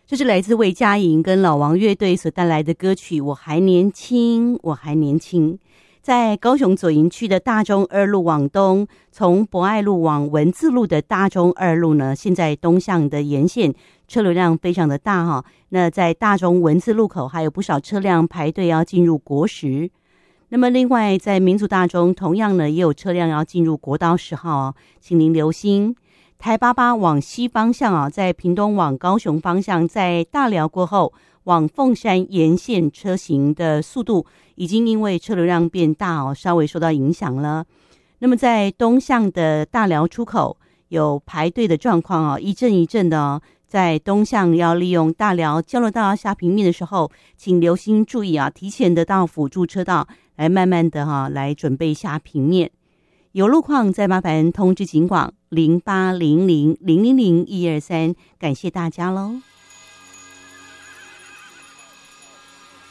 这是来自魏佳莹跟老王乐队所带来的歌曲《我还年轻，我还年轻》。在高雄左营区的大中二路往东，从博爱路往文字路的大中二路呢，现在东向的沿线车流量非常的大哈。那在大中文字路口还有不少车辆排队要进入国十。那么另外在民族大中同样呢也有车辆要进入国道10号哦，请您留心。台88往西方向啊，在屏东往高雄方向，在大寮过后往凤山沿线车行的速度已经因为车流量变大哦，稍微受到影响了。那么在东向的大寮出口有排队的状况哦，一阵一阵的哦。在东向要利用大寮交流道下平面的时候，请留心注意啊，提前的到辅助车道来慢慢的来准备下平面。有路况再麻烦通知警广0800000123，感谢大家喽。